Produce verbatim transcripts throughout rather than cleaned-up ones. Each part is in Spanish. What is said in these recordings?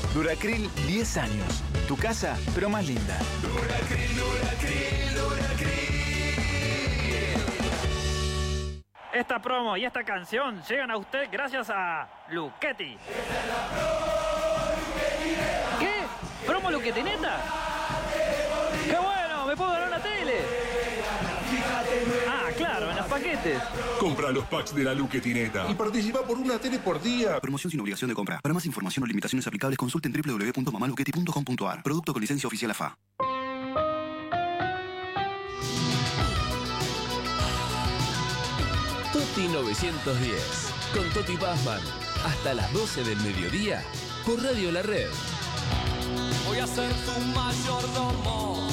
Duracril, diez años. Tu casa, pero más linda. Duracril, Duracril, Duracril. Esta promo y esta canción llegan a usted gracias a Luchetti. ¿Qué? ¿Promo Luchetti, neta? ¡Qué bueno! ¡Me puedo ganar una tele! Ah, claro, en los paquetes. Compra los packs de la Luchetineta y participa por una tele por día. Promoción sin obligación de compra. Para más información o limitaciones aplicables, consulten doble u doble u doble u punto mamaluchetti punto com punto a r. Producto con licencia oficial A F A. Toti novecientos diez, con Toti Pazman, hasta las doce del mediodía, por Radio La Red. Voy a ser tu mayordomo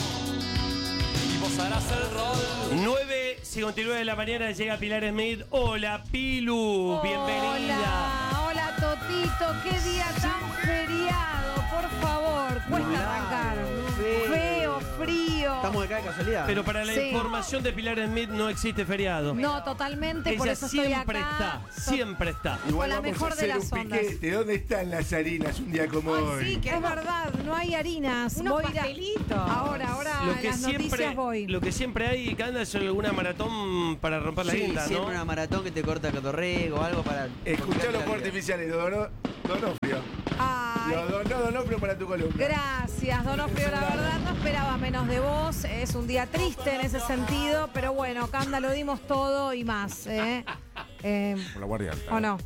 y vos harás el rol. nueve cincuenta y nueve de la mañana llega Pilar Smith. Hola, Pilu, bienvenida. Hola, hola, Totito, qué día tan feriado, por favor, cuesta Claro, arrancar. feo. Feo, frío. Estamos acá de casualidad. Pero para la Sí. información de Pilar Smith no existe feriado. No, totalmente, por Ella eso estoy siempre acá. está, siempre está. Con la mejor de las ondas. ¿Dónde están las harinas un día como hoy? Sí, que es verdad, no hay harinas. Unos Voy a ir a- pastelitos. Ahora, ahora Lo a que las siempre, noticias voy. lo que siempre hay, Canda, es alguna maratón para romper la Sí, guinda, siempre ¿no? una maratón que te corta cotorrego o algo para... Escuchá los la fuegos vida. artificiales, lo donó Donofrio. Ay, Lo donó Donofrio para tu columna. gracias, Donofrio, la verdad no esperaba menos de vos. Es un día triste en ese sentido, pero bueno, Canda, lo dimos todo y más. ¿eh? Eh, Por la guardia alta. ¿O no?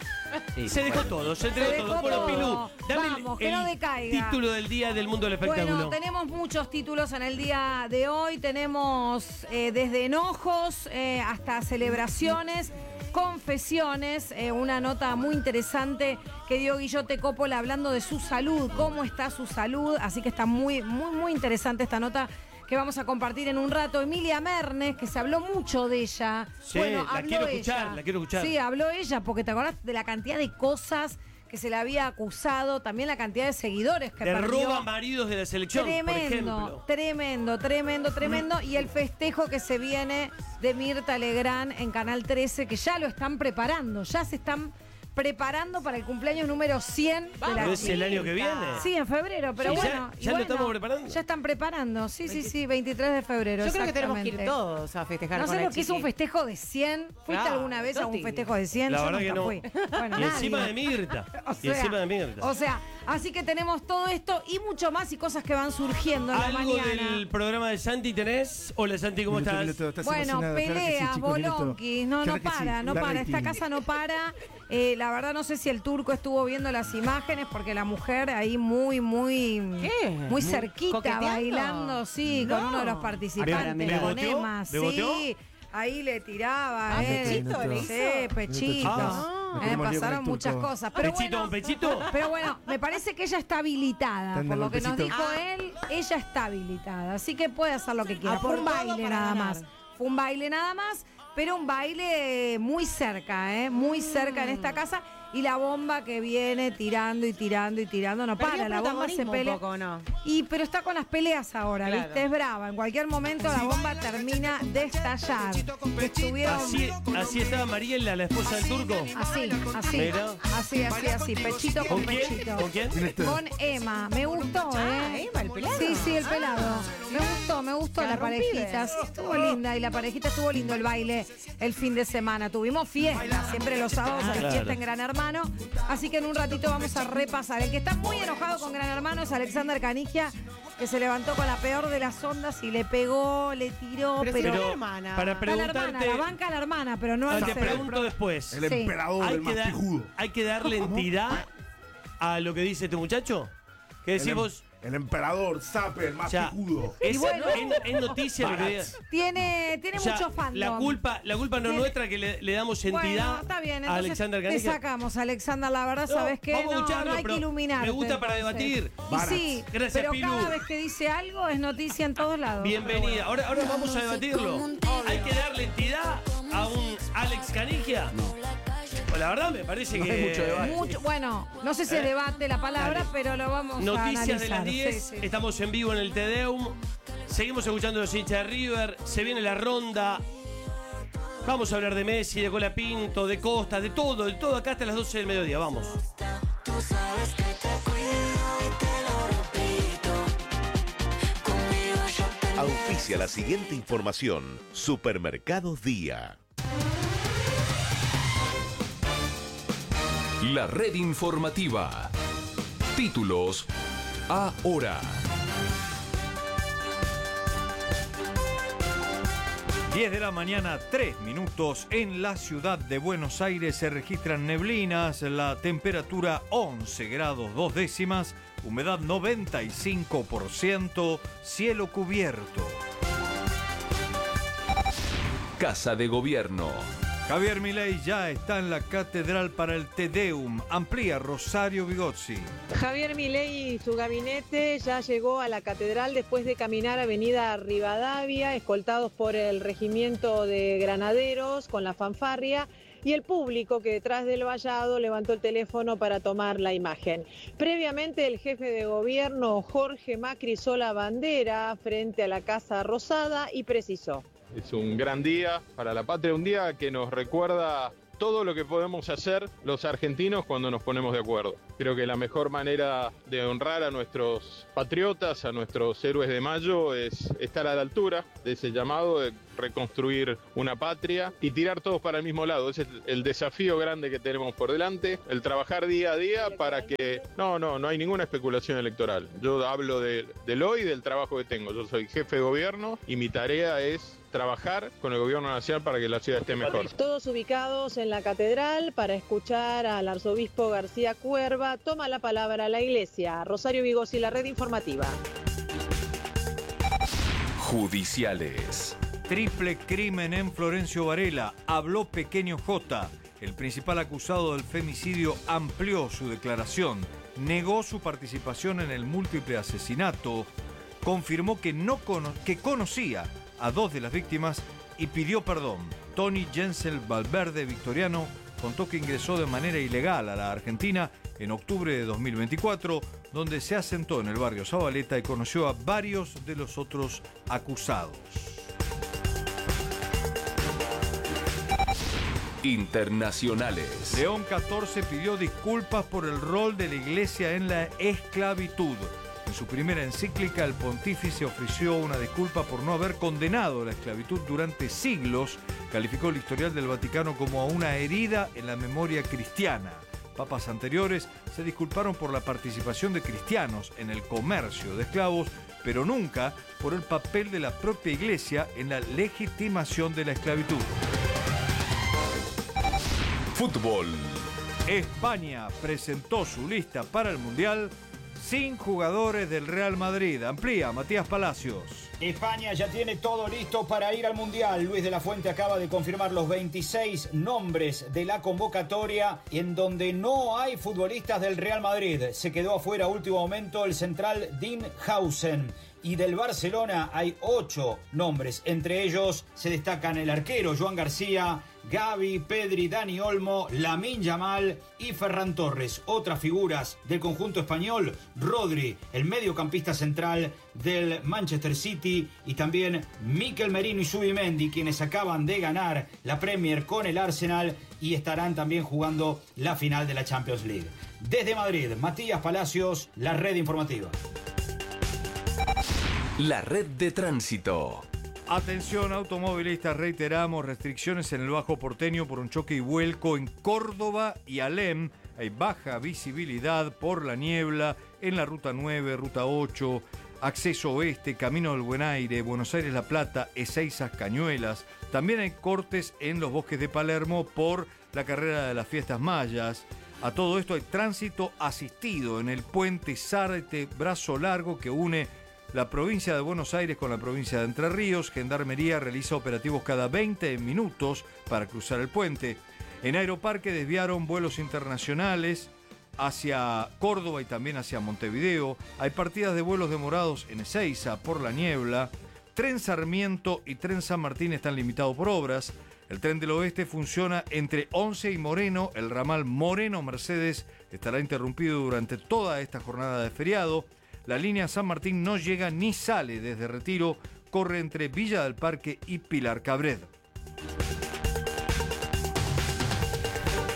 Sí, Se dejó bueno. todo, se entregó Se todo. dejó Bueno, todo. Pilú, dame el- Vamos, que el no decaiga. título del día del mundo del espectáculo. Bueno, tenemos muchos títulos en el día de hoy. Tenemos eh, desde enojos eh, hasta celebraciones, confesiones. Eh, una nota muy interesante que dio Guillote Coppola hablando de su salud, cómo está su salud. Así que está muy, muy, muy interesante esta nota que vamos a compartir en un rato. Emilia Mernes, que se habló mucho de ella. Sí, bueno, la habló quiero ella. escuchar, la quiero escuchar. Sí, habló ella, porque te acordás de la cantidad de cosas que se le había acusado, también la cantidad de seguidores que De perdió. roba maridos de la selección, por Tremendo, ejemplo. tremendo, tremendo, tremendo. Y el festejo que se viene de Mirta Legrand en Canal trece, que ya lo están preparando, ya se están preparando para el cumpleaños número cien de la ¿Pero es el año que viene? Sí, en febrero, pero Sí, ya- bueno. y ya lo bueno, estamos preparando. Ya están preparando, sí, sí, sí, veintitrés de febrero. Yo creo que tenemos que ir exactamente. todos a festejar No con sé el lo que es un chiqui. festejo de cien. ¿Fuiste Claro, alguna vez a un Toti. festejo de cien? La Yo verdad que nunca no. fui. Bueno, Y nadie. encima de Mirta. O y sea, encima de Mirta. O sea, así que tenemos todo esto y mucho más y cosas que van surgiendo en la ¿Algo mañana. del programa de Santi tenés? Hola, Santi, ¿cómo Minuto, estás? minuto, estás Bueno, emocionado. Claro que sí, peleas, chicos, minuto. bolonquis, no, Claro no que sí, para, no da para, rating. esta casa no para. Eh, la verdad no sé si el turco estuvo viendo las imágenes porque la mujer ahí muy, muy, ¿Qué? muy cerquita ¿Coqueteando? bailando, sí, con No. uno de los participantes, ¿Le con boteó? Emma, ¿Le boteó? sí. Ahí le tiraba, Ah, eh. pechito le Sí, hizo. pechito. Ah. Eh, Me queremos lío con pasaron el muchas turco. cosas. Pero ¿Pechito, bueno, un pechito? pero bueno, me parece que ella está habilitada. Tan Por lo dando que un nos besito. dijo Ah. él, ella está habilitada. Así que puede hacer lo que quiera. A Fue por un todo baile para nada ganar. más. Fue un baile nada más, pero un baile muy cerca, ¿eh? Muy cerca en esta casa. Y la bomba que viene tirando y tirando y tirando no Perdió para. La bomba se protagonismo pelea. un poco, ¿no? Y pero está con las peleas ahora, Claro. ¿viste? Es brava. En cualquier momento la bomba termina de estallar. Estuvieron Así, así estaba Mariela, la esposa del turco. así, así. Mira. Así, así, así. Pechito con ¿Con quién? pechito. ¿Con quién? Con Emma. Me gustó, Ah, ¿eh? Emma, el pelado. Sí, sí, el pelado. Me gustó, me gustó Qué la rompido. parejita. Sí, estuvo linda. Y la parejita estuvo lindo el baile el fin de semana. Tuvimos fiesta. Siempre los sábados hay Claro. fiesta en Gran Hermano. Así que en un ratito vamos a repasar. El que está muy enojado con Gran Hermano es Alexander Canigia, que se levantó con la peor de las ondas y le pegó, le tiró, Pero, pero. si Pero la hermana. para Está la hermana, preguntarte. la banca la hermana, pero no Ah, al te ser- pregunto después. El Sí. emperador, ¿Hay el que, más dar, pijudo. ¿Hay que darle entidad a lo que dice este muchacho? ¿Qué decís El, em- vos? el emperador, Zape, el O más sea, pijudo. es, Y bueno. es- es noticia lo que diga. Tiene, tiene O sea, mucho fandom. la culpa, la culpa no es Tiene- nuestra que le, le damos entidad Bueno, está bien, a entonces Alexander te Canigia. sacamos, Alexander, la verdad, No, ¿sabes qué? vamos a No, escucharlo, no hay que pero iluminarte. me gusta para entonces. debatir. Y Barat. sí, Gracias, pero Pilu. cada vez que dice algo es noticia en todos lados. Bienvenida. Ahora, ahora vamos a debatirlo. ¿Hay que darle entidad a un Alex Canigia? Pues la verdad me parece No que... hay mucho debate. Mucho, bueno, no sé si es ¿Eh? debate la palabra, Dale. pero lo vamos a analizar. Noticias de las diez, Sí, sí. estamos en vivo en el Tedeum. Seguimos escuchando los hinchas de River. Se viene la ronda. Vamos a hablar de Messi, de Colapinto, de Costa, de todo, de todo acá hasta las doce del mediodía. Vamos. Tú sabes que te cuido. Auspicia la siguiente información. Supermercados Día. La red informativa. Títulos ahora. diez de la mañana, tres minutos. En la ciudad de Buenos Aires se registran neblinas, la temperatura once grados dos décimas, humedad noventa y cinco por ciento, cielo cubierto. Casa de Gobierno. Javier Milei ya está en la catedral para el Te Deum. Amplía Rosario Vigozzi. Javier Milei y su gabinete ya llegó a la catedral después de caminar Avenida Rivadavia, escoltados por el regimiento de granaderos con la fanfarria y el público que detrás del vallado levantó el teléfono para tomar la imagen. Previamente, el jefe de gobierno Jorge Macri izó la bandera frente a la Casa Rosada y precisó: es un gran día para la patria, un día que nos recuerda todo lo que podemos hacer los argentinos cuando nos ponemos de acuerdo. Creo que la mejor manera de honrar a nuestros patriotas, a nuestros héroes de mayo, es estar a la altura de ese llamado de reconstruir una patria y tirar todos para el mismo lado. Ese es el desafío grande que tenemos por delante, el trabajar día a día para que... No, no, no hay ninguna especulación electoral. Yo hablo de, del hoy y del trabajo que tengo. Yo soy jefe de gobierno y mi tarea es trabajar con el gobierno nacional para que la ciudad esté mejor. Todos ubicados en la catedral para escuchar al arzobispo García Cuerva. Toma la palabra la iglesia. Rosario Vigozzi, la red informativa. Judiciales. Triple crimen en Florencio Varela. Habló Pequeño J. El principal acusado del femicidio amplió su declaración. Negó su participación en el múltiple asesinato. Confirmó que, no cono- que conocía a dos de las víctimas y pidió perdón. Tony Jensel Valverde Victoriano contó que ingresó de manera ilegal a la Argentina en octubre de dos mil veinticuatro, donde se asentó en el barrio Zabaleta y conoció a varios de los otros acusados. Internacionales. León catorce pidió disculpas por el rol de la Iglesia en la esclavitud. En su primera encíclica, el pontífice ofreció una disculpa por no haber condenado la esclavitud durante siglos. Calificó el historial del Vaticano como una herida en la memoria cristiana. Papas anteriores se disculparon por la participación de cristianos en el comercio de esclavos, pero nunca por el papel de la propia Iglesia en la legitimación de la esclavitud. Fútbol. España presentó su lista para el Mundial sin jugadores del Real Madrid. Amplía Matías Palacios. España ya tiene todo listo para ir al Mundial. Luis de la Fuente acaba de confirmar los veintiséis nombres de la convocatoria en donde no hay futbolistas del Real Madrid. Se quedó afuera a último momento el central Dean Hausen. Y del Barcelona hay ocho nombres. Entre ellos se destacan el arquero Joan García, Gavi, Pedri, Dani Olmo, Lamine Yamal y Ferran Torres. Otras figuras del conjunto español: Rodri, el mediocampista central del Manchester City, y también Mikel Merino y Zubimendi, quienes acaban de ganar la Premier con el Arsenal y estarán también jugando la final de la Champions League. Desde Madrid, Matías Palacios, la red informativa. La red de tránsito. Atención automovilistas, reiteramos restricciones en el Bajo Porteño por un choque y vuelco en Córdoba y Alem. Hay baja visibilidad por la niebla en la ruta nueve, ruta ocho, acceso oeste, Camino del Buen Aire, Buenos Aires La Plata, Ezeiza, Cañuelas. También hay cortes en los bosques de Palermo por la carrera de las fiestas mayas. A todo esto hay tránsito asistido en el puente Zárate Brazo Largo que une la provincia de Buenos Aires con la provincia de Entre Ríos. Gendarmería realiza operativos cada veinte minutos para cruzar el puente. En Aeroparque desviaron vuelos internacionales hacia Córdoba y también hacia Montevideo. Hay partidas de vuelos demorados en Ezeiza por la niebla. Tren Sarmiento y Tren San Martín están limitados por obras. El Tren del Oeste funciona entre Once y Moreno. El ramal Moreno-Mercedes estará interrumpido durante toda esta jornada de feriado. La línea San Martín no llega ni sale desde Retiro, corre entre Villa del Parque y Pilar Cabred.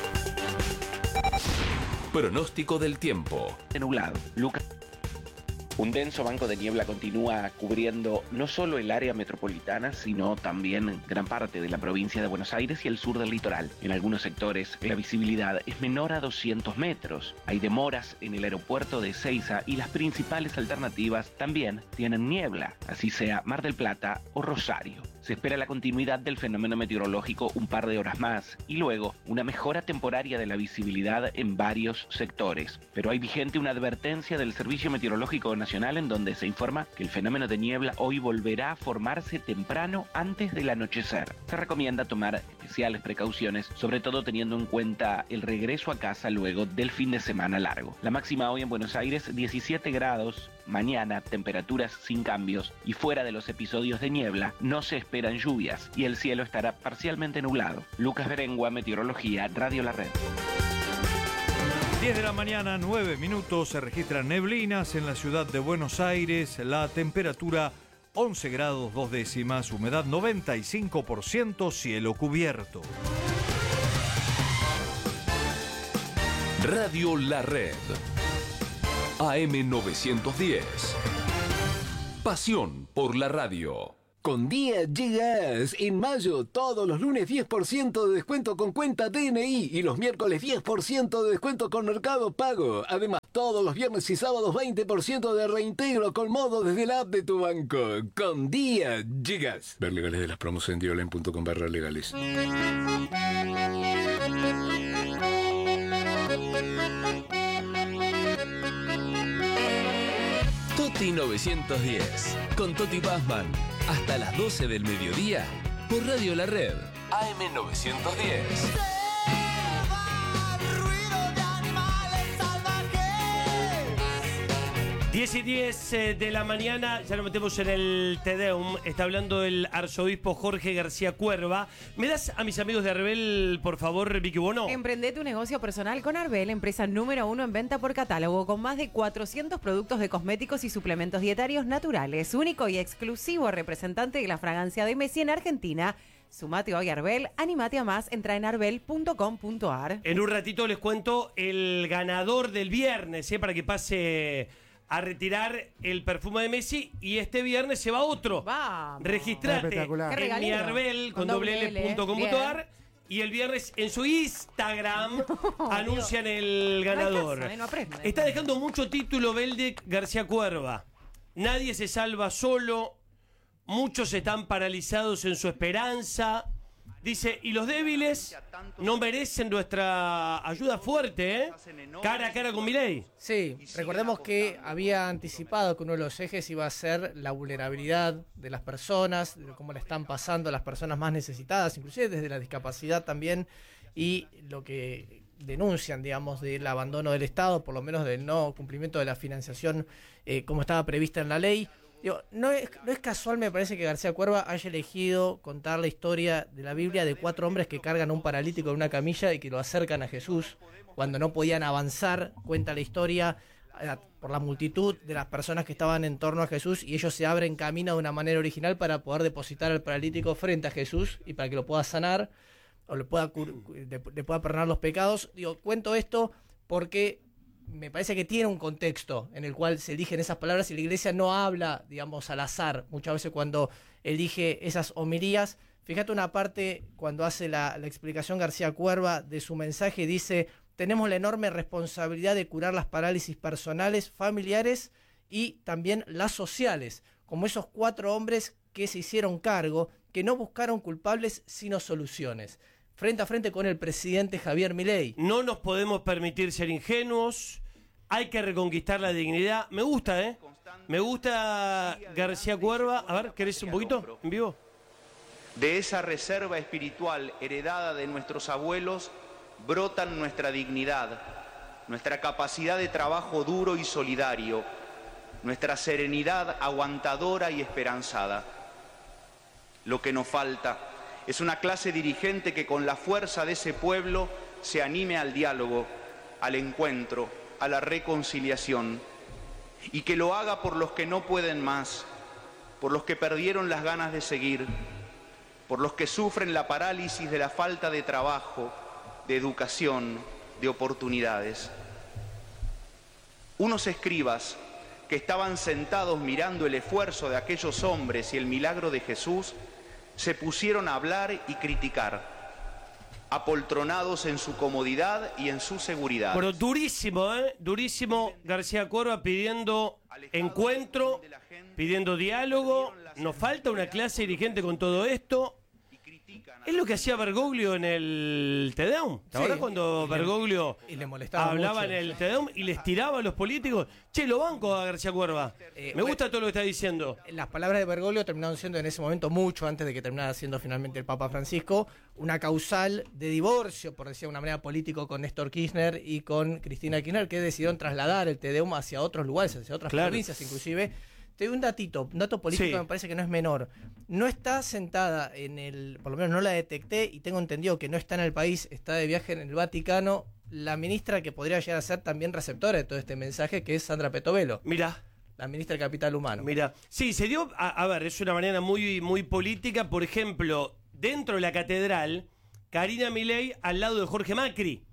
Pronóstico del tiempo. Nublado. Lucas. Un denso banco de niebla continúa cubriendo no solo el área metropolitana, sino también gran parte de la provincia de Buenos Aires y el sur del litoral. En algunos sectores la visibilidad es menor a doscientos metros. Hay demoras en el aeropuerto de Ezeiza y las principales alternativas también tienen niebla, así sea Mar del Plata o Rosario. Se espera la continuidad del fenómeno meteorológico un par de horas más y luego una mejora temporaria de la visibilidad en varios sectores. Pero hay vigente una advertencia del Servicio Meteorológico Nacional en donde se informa que el fenómeno de niebla hoy volverá a formarse temprano antes del anochecer. Se recomienda tomar especiales precauciones, sobre todo teniendo en cuenta el regreso a casa luego del fin de semana largo. La máxima hoy en Buenos Aires, diecisiete grados. Mañana, temperaturas sin cambios y fuera de los episodios de niebla, no se esperan lluvias y el cielo estará parcialmente nublado. Lucas Berengua, Meteorología, Radio La Red. diez de la mañana, nueve minutos, se registran neblinas en la ciudad de Buenos Aires, la temperatura once grados dos décimas, humedad noventa y cinco por ciento, cielo cubierto. Radio La Red. A M novecientos diez. Pasión por la radio. Con Día Llegas. En mayo, todos los lunes diez por ciento de descuento con cuenta D N I y los miércoles diez por ciento de descuento con Mercado Pago. Además, todos los viernes y sábados veinte por ciento de reintegro con modo desde la app de tu banco. Con Día Llegas. Ver legales de las promos en diolen punto com barra legales. Toti novecientos diez, con Toti Pazman, hasta las doce del mediodía, por Radio La Red, A M novecientos diez. diez y diez de la mañana, ya nos metemos en el Te Deum. Está hablando el arzobispo Jorge García Cuerva. ¿Me das a mis amigos de Arbel, por favor, Vicky Bono? Emprende tu negocio personal con Arbel, empresa número uno en venta por catálogo, con más de cuatrocientos productos de cosméticos y suplementos dietarios naturales. Único y exclusivo representante de la fragancia de Messi en Argentina. Sumate hoy a Arbel, animate a más, entra en arbel punto com punto ar. En un ratito les cuento el ganador del viernes, ¿eh? Para que pase a retirar el perfume de Messi, y este viernes se va otro. Vamos. Registrate en mi Arbel con doble L punto com punto ar y el viernes en su Instagram no, anuncian Dios. El ganador. No alcanza, no Está dejando mucho título Beldek García Cuerva. Nadie se salva solo. Muchos están paralizados en su esperanza. Dice, y los débiles no merecen nuestra ayuda fuerte, ¿eh? Cara a cara con Milei. Sí, recordemos que había anticipado que uno de los ejes iba a ser la vulnerabilidad de las personas, de cómo le están pasando a las personas más necesitadas, inclusive desde la discapacidad también, y lo que denuncian, digamos, del abandono del Estado, por lo menos del no cumplimiento de la financiación eh, como estaba prevista en la ley. Digo, no es, no es casual, me parece, que García Cuerva haya elegido contar la historia de la Biblia de cuatro hombres que cargan a un paralítico en una camilla y que lo acercan a Jesús cuando no podían avanzar. Cuenta la historia eh, por la multitud de las personas que estaban en torno a Jesús, y ellos se abren camino de una manera original para poder depositar al paralítico frente a Jesús y para que lo pueda sanar o le pueda, le, le pueda perdonar los pecados. Digo, cuento esto porque me parece que tiene un contexto en el cual se eligen esas palabras y la iglesia no habla, digamos, al azar. Muchas veces cuando elige esas homilías, fíjate una parte cuando hace la, la explicación García Cuerva de su mensaje, dice: tenemos la enorme responsabilidad de curar las parálisis personales, familiares y también las sociales, como esos cuatro hombres que se hicieron cargo, que no buscaron culpables sino soluciones. Frente a frente con el presidente Javier Milei. No nos podemos permitir ser ingenuos, hay que reconquistar la dignidad. Me gusta, ¿eh? Me gusta García Cuerva. A ver, ¿querés un poquito en vivo? De esa reserva espiritual heredada de nuestros abuelos brotan nuestra dignidad, nuestra capacidad de trabajo duro y solidario, nuestra serenidad aguantadora y esperanzada. Lo que nos falta es una clase dirigente que con la fuerza de ese pueblo se anime al diálogo, al encuentro, a la reconciliación, y que lo haga por los que no pueden más, por los que perdieron las ganas de seguir, por los que sufren la parálisis de la falta de trabajo, de educación, de oportunidades. Unos escribas que estaban sentados mirando el esfuerzo de aquellos hombres y el milagro de Jesús, se pusieron a hablar y criticar, apoltronados en su comodidad y en su seguridad. Pero durísimo, ¿eh? Durísimo García Cuerva pidiendo encuentro, pidiendo diálogo. Nos falta una clase dirigente con todo esto. Es lo que hacía Bergoglio en el Te Deum. ¿Te acuerdas Sí, cuando y le- Bergoglio y le molestaba hablaba mucho. en el Te Deum y les tiraba a los políticos? Che, lo banco a García Cuerva. Eh, Me gusta todo lo que está diciendo. Las palabras de Bergoglio terminaron siendo en ese momento, mucho antes de que terminara siendo finalmente el Papa Francisco, una causal de divorcio, por decir de una manera, político con Néstor Kirchner y con Cristina Kirchner, que decidieron trasladar el Te Deum hacia otros lugares, hacia otras Claro. provincias inclusive. Te doy un datito, un dato político Sí. que me parece que no es menor. No está sentada en el, por lo menos no la detecté y tengo entendido que no está en el país, está de viaje en el Vaticano, la ministra que podría llegar a ser también receptora de todo este mensaje, que es Sandra Petovelo. Mira. La ministra del Capital Humano. Mira, sí, se dio, a, a ver, es una manera muy, muy política. Por ejemplo, dentro de la catedral, Karina Milei al lado de Jorge Macri,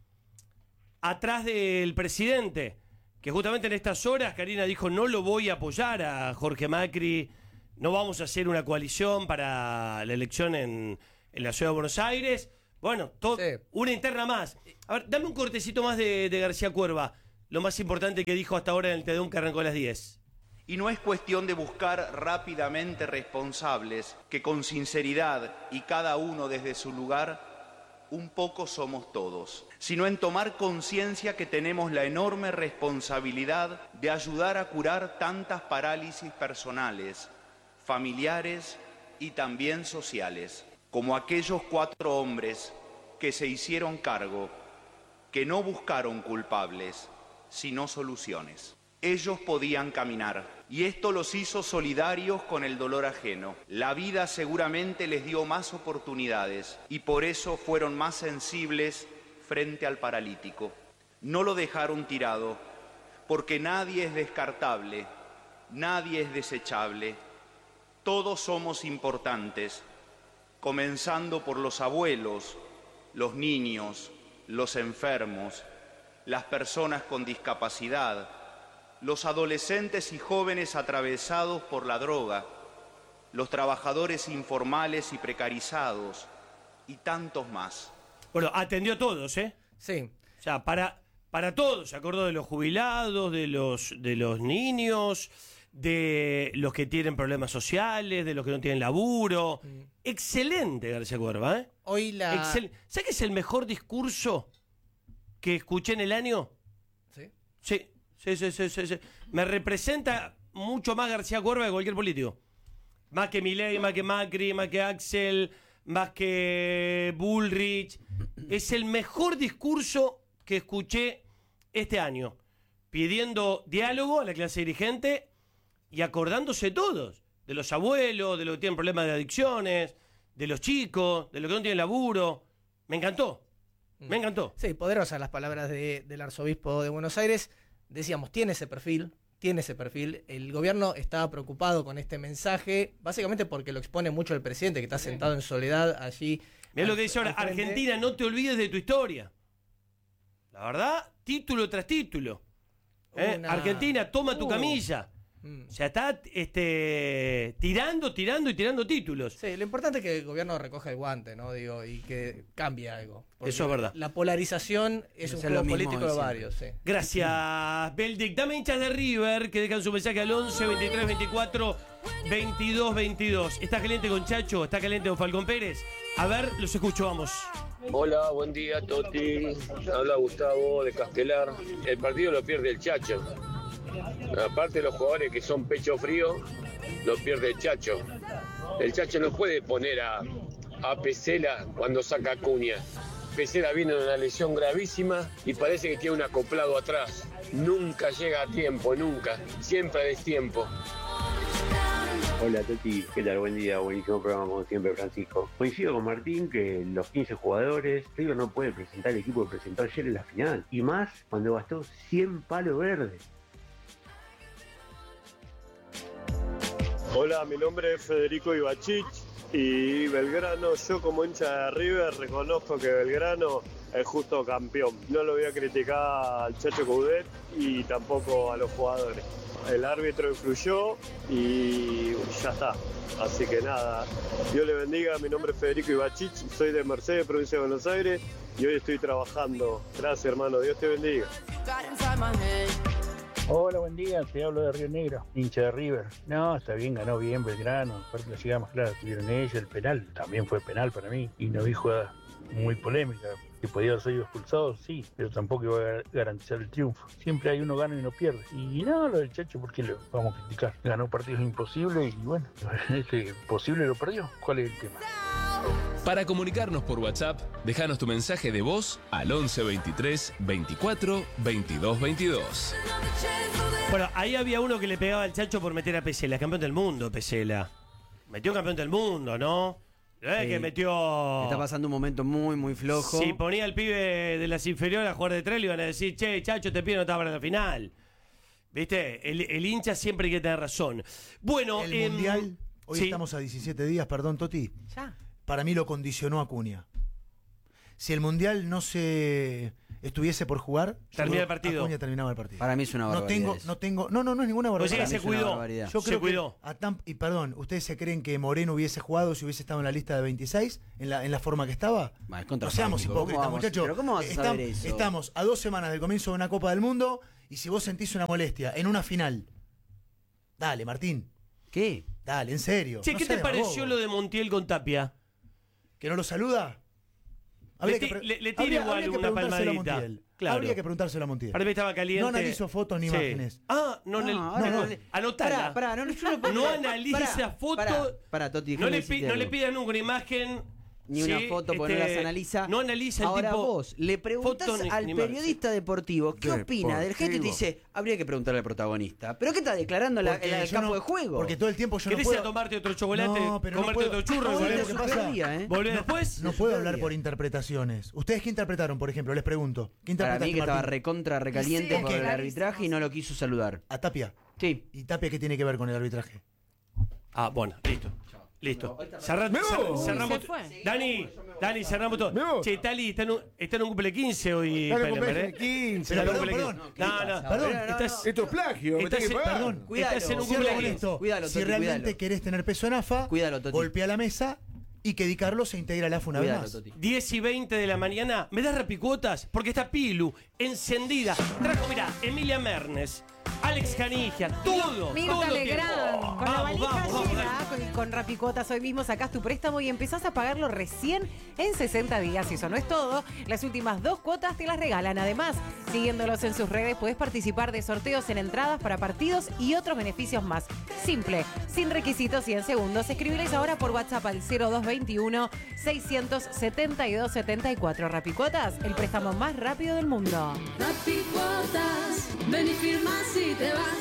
atrás del presidente, que justamente en estas horas Karina dijo, no lo voy a apoyar a Jorge Macri, no vamos a hacer una coalición para la elección en, en la ciudad de Buenos Aires. Bueno, todo, una interna más. A ver, dame un cortecito más de, de García Cuerva, lo más importante que dijo hasta ahora en el Te Deum que arrancó a las diez. Y no es cuestión de buscar rápidamente responsables que con sinceridad y cada uno desde su lugar, un poco somos todos, sino en tomar conciencia que tenemos la enorme responsabilidad de ayudar a curar tantas parálisis personales, familiares y también sociales, como aquellos cuatro hombres que se hicieron cargo, que no buscaron culpables, sino soluciones. Ellos podían caminar, y esto los hizo solidarios con el dolor ajeno. La vida seguramente les dio más oportunidades, y por eso fueron más sensibles frente al paralítico. No lo dejaron tirado, porque nadie es descartable, nadie es desechable. Todos somos importantes, comenzando por los abuelos, los niños, los enfermos, las personas con discapacidad, los adolescentes y jóvenes atravesados por la droga, los trabajadores informales y precarizados, y tantos más. Bueno, atendió a todos, ¿eh? Sí. O sea, para, para todos, se acordó de los jubilados, de los, de los niños, de los que tienen problemas sociales, de los que no tienen laburo. Mm. Excelente, García Cuerva, ¿eh? Hoy la... Excel... ¿Sabes qué es el mejor discurso que escuché en el año? Sí. Sí. Sí, sí, sí, sí, sí. Me representa mucho más García Cuerva que cualquier político. Más que Milei, más que Macri, más que Axel, más que Bullrich. Es el mejor discurso que escuché este año. Pidiendo diálogo a la clase dirigente y acordándose todos. De los abuelos, de los que tienen problemas de adicciones, de los chicos, de los que no tienen laburo. Me encantó. Me encantó. Sí, poderosas las palabras de, del arzobispo de Buenos Aires. Decíamos, tiene ese perfil, tiene ese perfil. El gobierno estaba preocupado con este mensaje, básicamente porque lo expone mucho el presidente, que está sentado en soledad allí. Mirá lo que dice ahora, Argentina, no te olvides de tu historia. La verdad, título tras título. ¿Eh? Una... Argentina, toma tu uh. camilla. Mm. O sea, está este, tirando, tirando y tirando títulos. Sí, lo importante es que el gobierno recoja el guante, ¿no? Digo, y que cambie algo. Eso es verdad. La polarización es no un juego político de varios. Sí. Gracias, Beldic. Dame hinchas de River que dejan su mensaje al once, veintitrés, veinticuatro, veintidós, veintidós. ¿Está caliente con Chacho? ¿Está caliente con Falcón Pérez? A ver, los escucho, vamos. Hola, buen día, Toti. Habla Gustavo de Castelar. El partido lo pierde el Chacho. Aparte de los jugadores que son pecho frío, lo pierde el Chacho. El Chacho no puede poner a, a Pesela cuando saca Acuña. Pesela viene de una lesión gravísima y parece que tiene un acoplado atrás. Nunca llega a tiempo, nunca. Siempre a destiempo. Hola Toti, ¿qué tal? Buen día, buenísimo programa como siempre, Francisco. Coincido con Martín que los quince jugadores, River no puede presentar el equipo que presentó ayer en la final. Y más cuando gastó cien palos verdes. Hola, mi nombre es Federico Ibachich y Belgrano, yo como hincha de River reconozco que Belgrano el justo campeón. No lo voy a criticar al Chacho Coudet y tampoco a los jugadores. El árbitro influyó y ya está. Así que nada, Dios le bendiga. Mi nombre es Federico Ibachich, soy de Mercedes, provincia de Buenos Aires, y hoy estoy trabajando. Gracias, hermano, Dios te bendiga. Hola, buen día, te hablo de Río Negro, hincha de River. No, está bien, ganó bien Belgrano, aparte la llegada más clara tuvieron ellos, el penal también fue penal para mí, y no vi jugada muy polémica. Que podía haber sido expulsado, sí, pero tampoco iba a garantizar el triunfo. Siempre hay uno gana y uno pierde. Y no, lo del Chacho, ¿por qué lo vamos a criticar? Ganó partidos imposibles y bueno, este posible lo perdió. ¿Cuál es el tema? Para comunicarnos por WhatsApp, déjanos tu mensaje de voz al once veintitrés veinticuatro veintidós veintidós. Bueno, ahí había uno que le pegaba al Chacho por meter a Pesela, campeón del mundo, Pesela. Metió un campeón del mundo, ¿no? Eh, Sí. que metió... Está pasando un momento muy, muy flojo. Si ponía al pibe de las inferiores a jugar de tres, le iban a decir, che, Chacho, te pido no estaba para la final. ¿Viste? El, el hincha siempre hay que tener razón. Bueno, El em, Mundial, hoy sí. estamos a diecisiete días, perdón, Toti. Ya. Para mí lo condicionó Acuña. Si el Mundial no se estuviese por jugar, yo Termina creo el partido. Acuña terminaba el partido. Para mí es una No barbaridad tengo, eso. no tengo, no, no, no es ninguna Pues barbaridad. sí que se cuidó. Yo Se creo cuidó. que a Tam- y perdón, ¿ustedes se creen que Moreno hubiese jugado si hubiese estado en la lista de veintiséis en la, en la forma que estaba? Bah, es contra No seamos México. ¿Cómo hipócritas, vamos? muchachos. Pero ¿cómo vas a Estam- saber eso? Estamos a dos semanas del comienzo de una Copa del Mundo y si vos sentís una molestia en una final, dale, Martín. ¿Qué? Dale, en serio. Che, No ¿qué seas te pareció bobo. lo de Montiel con Tapia? ¿Que no lo saluda? Le, Habría ti- que pre- le, le tira habría- igual habría que una preguntárselo a palmadita. Montiel. Claro. Habría que preguntárselo a Montiel. Para mí estaba caliente. No analizo fotos ni Sí. imágenes. Ah, no, No, le- ahora no, no le- anotala. Pará, pará, no, yo no puedo- No analiza Pará, foto. pará, pará, Toti, no, déjame le pi- decirte no le algo. pidas nunca una imagen. Ni una sí, foto porque no este, las analiza. No analiza el Ahora tipo. vos le preguntás foto ni- al ni más. periodista deportivo qué opina del gesto y te dice, habría que preguntarle al protagonista. ¿Pero qué está declarando la- Porque el, el yo campo no- de juego? Porque todo el tiempo yo no ¿Querés ir puedo... a tomarte otro chocolate? No, pero no comerte puedo- otro churro? no, y volver lo que después? pasa- día, ¿eh? ¿Volver No, después? No puedo Super hablar día. por interpretaciones. ¿Ustedes qué interpretaron, por ejemplo? Les pregunto. ¿Qué Para interpretaste, mí que estaba Martín? recontra recaliente Sí, por es el que arbitraje y no lo quiso saludar. A Tapia. Sí. ¿Y Tapia qué tiene que ver con el arbitraje? Ah, bueno, listo. Listo. Cerra- Me cer- voy. cerramos. Se fue. Dani, Dani, cerramos todo. Me voy. Che, Tali, está en un, está en un cumple quince hoy. Dale, Pellemer, cumple ¿eh? quince. Está en un Pero cumple perdón, quince. perdón, No, no, perdón, no, no, estás- Esto es plagio, me Estás tenés que en- pagar. Perdón, Cuidalo. estás en un cierro cumple con quince. esto. Cuidalo, Si Toti, realmente cuidalo. querés tener peso en AFA, Cuidalo, Toti. golpea la mesa y que Di Carlos se integre al AFA una Cuidalo, vez más. Toti. diez y veinte de la mañana, ¿me das repicuotas? Porque está Pilu, encendida. Trajo, mirá, Emilia Mernes, Alex Canigia, todo. Mirta todo Legrand. tiempo. Con la Vamos, valija vamos, vamos, llena, dale. con, con Rapicotas hoy mismo sacás tu préstamo y empezás a pagarlo recién en sesenta días. Y eso no es todo, las últimas dos cuotas te las regalan. Además, siguiéndolos en sus redes, podés participar de sorteos en entradas para partidos y otros beneficios más. Simple, sin requisitos y en segundos. Escribiles ahora por WhatsApp al cero dos veintiuno seiscientos setenta y dos setenta y cuatro. Rapicotas, el préstamo más rápido del mundo. Rapicuotas, ven y firmas y te vas.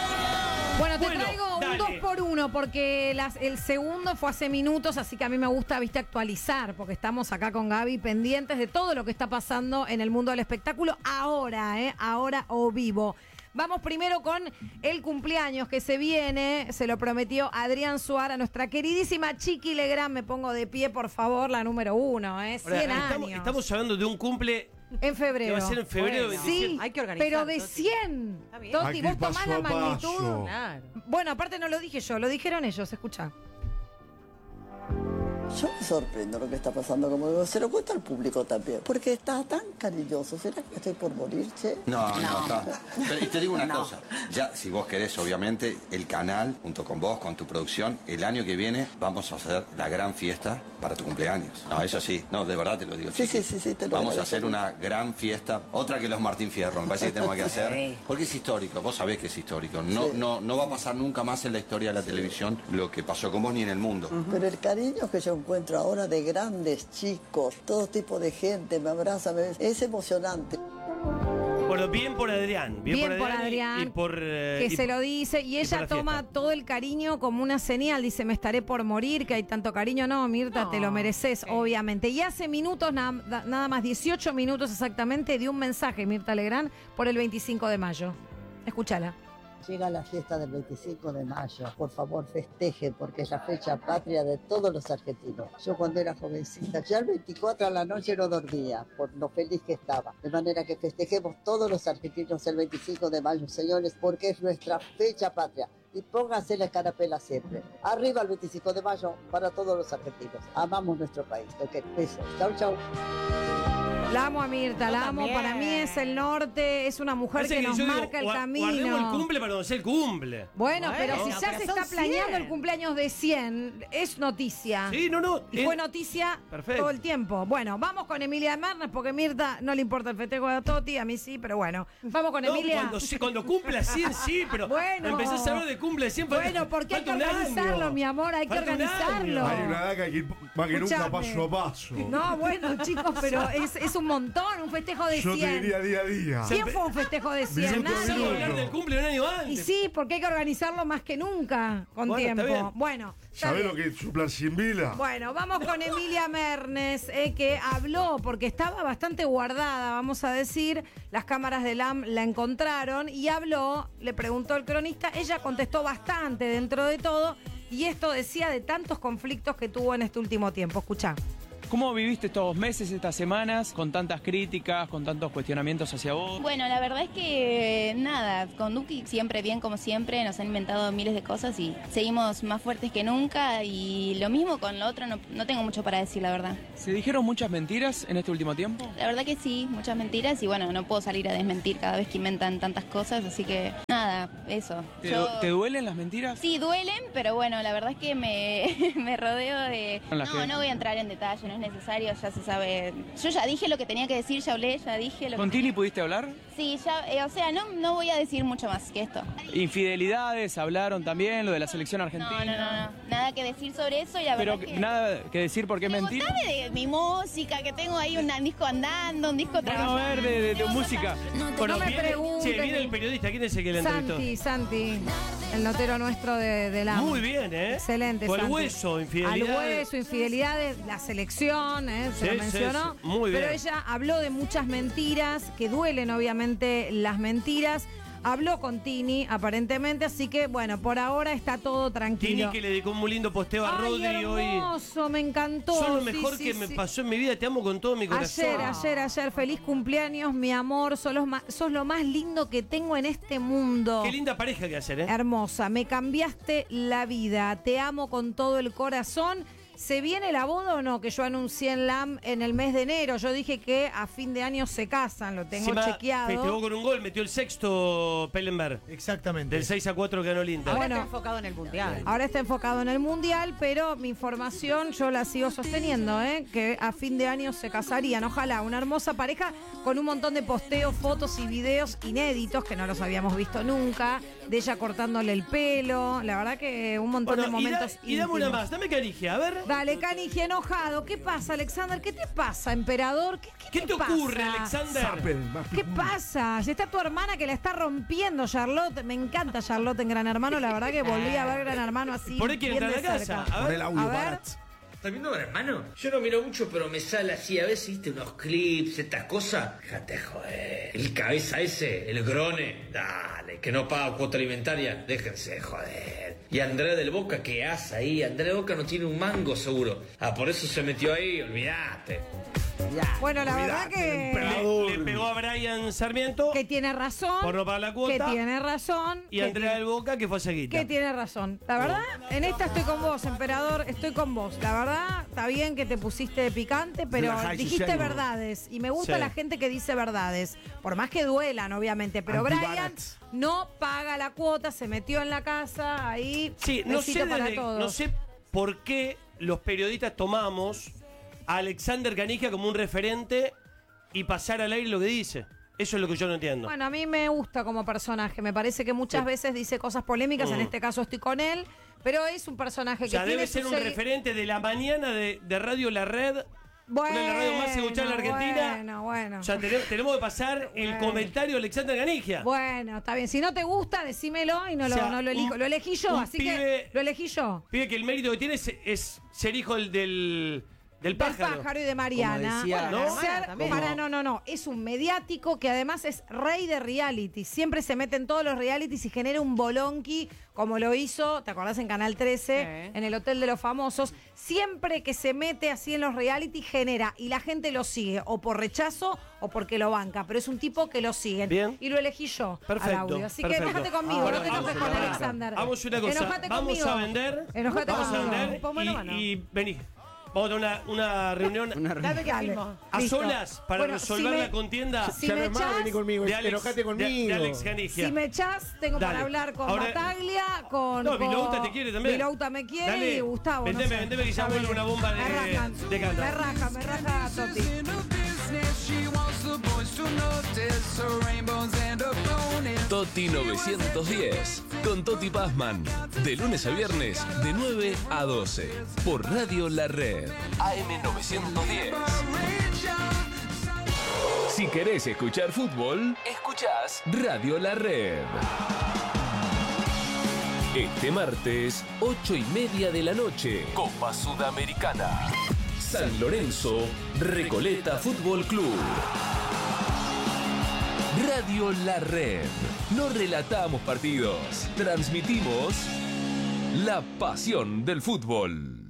Bueno, te Bueno, traigo un dale. dos por uno porque las- el segundo fue hace minutos, así que a mí me gusta, viste, actualizar, porque estamos acá con Gaby pendientes de todo lo que está pasando en el mundo del espectáculo ahora, ¿eh? Ahora o vivo. Vamos primero con el cumpleaños que se viene, se lo prometió Adrián Suárez, nuestra queridísima Chiqui Legrand. Me pongo de pie, por favor, la número uno, ¿eh? Ahora, cien estamos, años. estamos hablando de un cumple En febrero. que va a ser en febrero Bueno. veintisiete. Sí, Hay que organizar, pero de Toti. cien. Está bien. Toti, Aquí vos tomás paso la a magnitud. paso. Claro. Bueno, aparte no lo dije yo, lo dijeron ellos, escucha. Yo me sorprendo lo que está pasando, como digo, se lo cuento al público también, porque está tan cariñoso. ¿Será que estoy por morir, che? No, no, está. Pero, y te digo una cosa, ya si vos querés, obviamente, el canal, junto con vos, con tu producción, el año que viene vamos a hacer la gran fiesta para tu cumpleaños. No, eso sí, no, de verdad te lo digo. Sí, Chiqui. sí, sí, sí, te lo Vamos a agradezco. hacer una gran fiesta, otra que los Martín Fierro, me parece que tenemos que hacer, Sí. porque es histórico, vos sabés que es histórico. No, Sí. no, no va a pasar nunca más en la historia de la televisión lo que pasó con vos ni en el mundo. Pero el cariño que yo encuentro ahora de grandes, chicos, todo tipo de gente, me abraza, me... es emocionante. Bueno, bien por Adrián. Bien, Bien por por Adrián. y- Adrián, Y, por. eh, que y se por- lo dice y por ella la toma fiesta. todo el cariño como una señal, dice me estaré por morir, que hay tanto cariño, no Mirta, te lo mereces obviamente. Y hace minutos, na- da- nada más dieciocho minutos exactamente, dio un mensaje Mirta Legrand por el veinticinco de mayo. Escúchala. Llega la fiesta del veinticinco de mayo. Por favor, festejen porque es la fecha patria de todos los argentinos. Yo cuando era jovencita, ya el veinticuatro a la noche no dormía por lo feliz que estaba. De manera que festejemos todos los argentinos el veinticinco de mayo, señores, porque es nuestra fecha patria. Y pónganse la escarapela siempre. Arriba el veinticinco de mayo para todos los argentinos. Amamos nuestro país. Ok, besos. Chau, chau. La amo a Mirta, Yo la amo. también. Para mí es el norte, es una mujer Parece que, que nos yo digo, marca el gua- camino. Guardemos el cumple para cuando sea el cumple. Bueno, Bueno, pero si ya pero se son está planeando cien. el cumpleaños de cien, es noticia. Sí, no, no. Y es- fue noticia Perfecto. todo el tiempo. Bueno, vamos con Emilia Mernes, porque Mirta no le importa el festejo de Toti, a mí sí, pero bueno. Vamos con No, Emilia. cuando, sí, cuando cumpla cien, sí, pero Bueno. empezás a hablar de cumple de cien. falta- Bueno, porque hay que falta un organizarlo, año. mi amor, hay que Falta un organizarlo. año. Hay una edad que hay que ir más que nunca Escuchame. paso a paso. No, bueno, chicos, pero es, es un montón, un festejo de Yo te cien. diría día a día. ¿Quién fue un festejo de cien? Minuto a Nadie. minuto. hablar del cumple un año Y antes. sí, porque hay que organizarlo más que nunca, con Bueno, está tiempo. bien. Bueno, está ¿Sabés bien. lo que es soplar sin vela? Bueno, vamos con Emilia Mernes, eh, que habló, porque estaba bastante guardada, vamos a decir. Las cámaras de L A M la encontraron y habló, le preguntó el cronista. Ella contestó bastante dentro de todo y esto decía de tantos conflictos que tuvo en este último tiempo. Escuchá. ¿Cómo viviste estos meses, estas semanas, con tantas críticas, con tantos cuestionamientos hacia vos? Bueno, la verdad es que nada, con Duki siempre bien como siempre, nos han inventado miles de cosas y seguimos más fuertes que nunca y lo mismo con lo otro, no, no tengo mucho para decir, la verdad. ¿Se dijeron muchas mentiras en este último tiempo? La verdad que sí, muchas mentiras y bueno, no puedo salir a desmentir cada vez que inventan tantas cosas, así que nada, eso. ¿Te, Yo- du- ¿te duelen las mentiras? Sí, duelen, pero bueno, la verdad es que me, me rodeo de... Con la No, gente. no voy a entrar en detalle, no es necesario, ya se sabe. Yo ya dije lo que tenía que decir, ya hablé, ya dije lo ¿Con que... Tini pudiste hablar? Sí, ya, eh, o sea, no, no voy a decir mucho más que esto. Infidelidades, hablaron también, lo de la selección argentina. No, no, no, no, nada que decir sobre eso y la Pero verdad que... nada que decir por qué mentir. Contame de mi música, que tengo ahí un disco andando, un disco Bueno, a trabajando. ver, de, de tu música. Bueno, No me viene, preguntes. che, viene el periodista. ¿Quién es el que le entrevistó? Santi, Santi, el notero nuestro de, de L A M. Muy bien, ¿eh? Excelente, Fue al Santi. hueso, infidelidad. Al hueso, infidelidades, la selección, ¿eh? se Sí, lo mencionó. sí, sí. Muy bien. Pero ella habló de muchas mentiras, que duelen obviamente las mentiras. Habló con Tini, aparentemente, así que bueno, por ahora está todo Tini tranquilo. que le dedicó un muy lindo posteo a Ay, Rodri hoy. hermoso, me encantó. Son lo Sí, mejor sí, que me sí. pasó en mi vida. Te amo con todo mi corazón. Ayer, ayer, ayer, feliz cumpleaños, mi amor. Sos, los ma- sos lo más lindo que tengo en este mundo. Qué linda pareja que hacer, ¿eh? Hermosa, me cambiaste la vida. Te amo con todo el corazón. ¿Se viene la boda o no? Que yo anuncié en L A M en el mes de enero. Yo dije que a fin de año se casan, lo tengo Encima, chequeado. festejó con un gol, metió el sexto Pellenberg. Exactamente. Del seis a cuatro ganó el Inter. Ahora Bueno. está enfocado en el mundial. Ahora está enfocado en el Mundial, pero mi información yo la sigo sosteniendo, ¿eh? Que a fin de año se casarían. Ojalá, una hermosa pareja con un montón de posteos, fotos y videos inéditos que no los habíamos visto nunca, de ella cortándole el pelo. La verdad que un montón Bueno, de y, da- momentos y dame una íntimos. más, dame canigia, a ver. Dale, Canigia, enojado. ¿Qué pasa, Alexander? ¿Qué te pasa, emperador? ¿Qué, qué ¿Qué te pasa? ocurre, Alexander? ¿Qué pasa? Si está tu hermana que la está rompiendo, Charlotte. Me encanta Charlotte en Gran Hermano. La verdad que volví a ver Gran Hermano así. Por ahí quiere bien entrar a de la cerca. casa. A ver. el audio, A ver. Barat. ¿Estás viendo Gran Hermano? Yo no miro mucho, pero me sale así a veces, viste, unos clips, estas cosas. Déjate joder. El cabeza ese, el grone, dale, que no paga cuota alimentaria, déjense joder. Y Andrés del Boca, ¿qué hace ahí? Andrés del Boca no tiene un mango seguro. Ah, por eso se metió ahí, olvídate. Bueno, la verdad que, Le, le pegó a Brian Sarmiento que tiene razón. por no pagar la cuota. Que tiene razón. Y que Andrea tiene- del Boca, que fue a seguir. Que tiene razón. La verdad, en esta estoy con vos, emperador. Estoy con vos. La verdad, está bien que te pusiste de picante, pero La high dijiste society. verdades. Y me gusta Sí. la gente que dice verdades. Por más que duelan, obviamente. Pero Brian Anti-Barat. no paga la cuota, se metió en la casa, ahí. Sí, no besito sé, para desde- todos. no sé por qué los periodistas tomamos a Alexander Canigia como un referente y pasar al aire lo que dice. Eso es lo que yo no entiendo. Bueno, a mí me gusta como personaje. Me parece que muchas Sí. veces dice cosas polémicas. Mm. En este caso estoy con él. Pero es un personaje o sea, que debe tiene ser su un segui- referente de la mañana de, de Radio La Red. Bueno, una de las radios más escuchadas en la Argentina. Bueno, bueno. O sea, tenemos, tenemos que pasar el Bueno. comentario de Alexander Canigia. Bueno, está bien. Si no te gusta, decímelo y no, O lo, sea, no lo elijo. un- Lo elegí yo, un así pibe- que lo elegí yo. Pide que el mérito que tiene es, es ser hijo del, del, Del pájaro. Del pájaro y de Mariana. decía- Bueno, ¿No? ser- también. para, no, no, no. Es un mediático que además es rey de reality. Siempre se mete en todos los realities y genera un bolonqui, como lo hizo, ¿te acordás en Canal trece? Sí. En el Hotel de los Famosos. Siempre que se mete así en los reality genera y la gente lo sigue o por rechazo o porque lo banca. Pero es un tipo que lo siguen. Bien. Y lo elegí yo Perfecto, al audio. Así perfecto. que enojate conmigo, Bueno, no te vamos enojes a con ver. Alexander. Vamos a una cosa. Enojate Vamos conmigo. a vender. Enojate vamos conmigo. a vender. Ponme la mano. Y, y vení. Vamos a tener una, una reunión Una reunión. Dame que Dale. filmo. a Listo. solas para Bueno, resolver si me- la contienda si ya me no es más, echás- vení conmigo, de Alex, enojate de- conmigo. de Alex Canigia. Si me echás, tengo Dale. para hablar con Ahora- Bataglia, con. No, con- Vilouta te quiere también. Vilouta me quiere Dale. y Gustavo. Vendeme, no sé. vendeme que ya Está vuelve bien. una bomba de- Me rajan, de canta. Me raja, me raja Toti. Toti novecientos diez, con Toti Pazman, de lunes a viernes, de nueve a doce, por Radio La Red, A M novecientos diez. Si querés escuchar fútbol, escuchás Radio La Red. Este martes, ocho y media de la noche, Copa Sudamericana. San Lorenzo, Recoleta Fútbol Club. Radio La Red. No relatamos partidos, transmitimos la pasión del fútbol.